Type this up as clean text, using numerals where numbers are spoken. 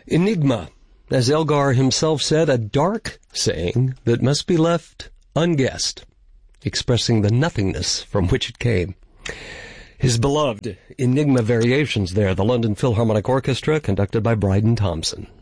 Enigma, as Elgar himself said, a dark saying that must be left unguessed, expressing the nothingness from which it came. His beloved Enigma Variations there, the London Philharmonic Orchestra, conducted by Bryden Thompson.